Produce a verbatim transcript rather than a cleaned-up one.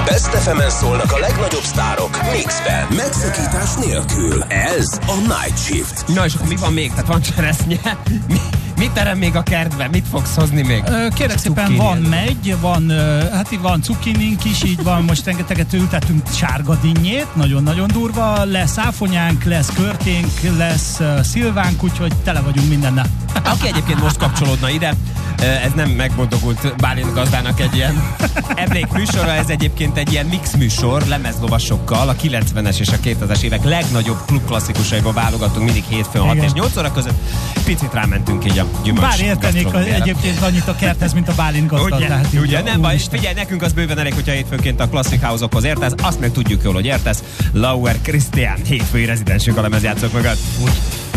Best ef emen szólnak a legnagyobb sztárok mixben, megszakítás nélkül. Ez a Night Shift. Na és akkor mi van még? Tehát van cseresznye? Mi, mit terem még a kertben? Mit fogsz hozni még? Kérlek szépen, van megy, van, hát így van cukkinink is, így van, most rengeteget ültettünk sárgadinnyét, nagyon-nagyon durva, lesz áfonyánk, lesz körténk, lesz szilvánk, úgyhogy tele vagyunk mindennel. Aki egyébként most kapcsolódna ide, ez nem megboldogult Bálint gazdának egy ilyen emlékműsora, ez egyébként egy ilyen mix műsor, lemezlovasokkal, a kilencvenes és a kétezres évek legnagyobb klubklasszikusaiból válogatunk mindig hétfőn hat és nyolc óra között. Picit rámentünk így a gyümölcs. Bár értenék egyébként annyit a kerthez, mint a Bálint gazda. Ugye, tehát ugye nem baj, és figyelj, nekünk az bőven elég, hogyha hétfőnként a Classic House-okhoz értesz, azt meg tudjuk jól, hogy értesz. Lauer Christian, hétfői rezidensünk a lemezjátszók mögött. Úgy.